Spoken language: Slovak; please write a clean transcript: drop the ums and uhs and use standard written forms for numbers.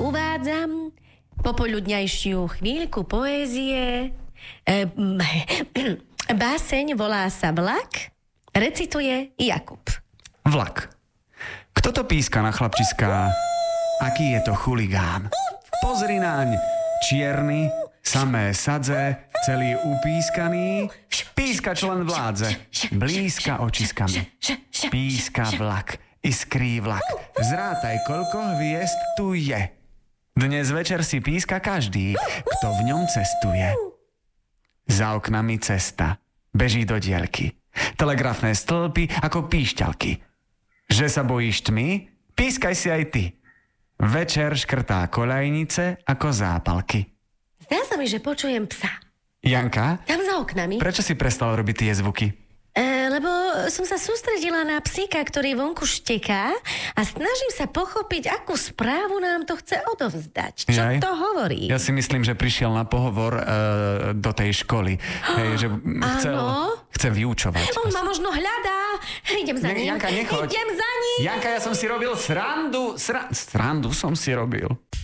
uvádzam popoludňajšiu chvíľku poézie. Báseň volá sa Vlak, recituje Jakub. Vlak. Kto to píska na chlapčiská? Aký je to chuligán? Pozri naň, čierny, samé sadze, celý upískaný, píska člen vládze, blízka očiskami. Píska vlak, iskrí vlak, zrátaj, koľko hviezd tu je. Dnes večer si píska každý, kto v ňom cestuje. Za oknami cesta, beží do diaľky, telegrafné stĺpy ako píšťalky. Že sa bojíš tmy? Pískaj si aj ty. Večer škrtá koľajnice ako zápalky. Zdá sa mi, že počujem psa. Janka? Tam za oknami. Prečo si prestal robiť tie zvuky? Lebo som sa sústredila na psíka, ktorý vonku šteká a snažím sa pochopiť, akú správu nám to chce odovzdať. Čo to hovorí? Ja si myslím, že prišiel na pohovor do tej školy. Že chce vyučovať. On ma možno hľadá. Idem za ním. Janka, nechoď. Idem za ním. Janka, ja som si robil srandu. Srandu som si robil.